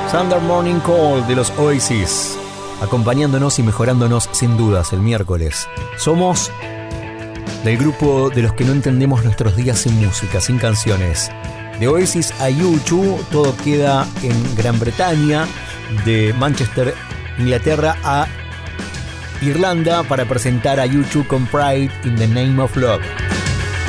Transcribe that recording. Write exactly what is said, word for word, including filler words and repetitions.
Sunday Morning Call de los Oasis, acompañándonos y mejorándonos sin dudas el miércoles. Somos del grupo de los que no entendemos nuestros días sin música, sin canciones. De Oasis a U dos, todo queda en Gran Bretaña, de Manchester, Inglaterra a Irlanda para presentar a U dos con Pride in the Name of Love.